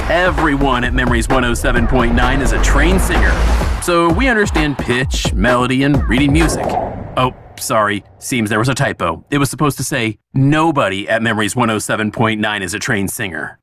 Everyone at Memories 107.9 is a trained singer, so we understand pitch, melody, and reading music. Oh, sorry, seems there was a typo. It was supposed to say, nobody at Memories 107.9 is a trained singer.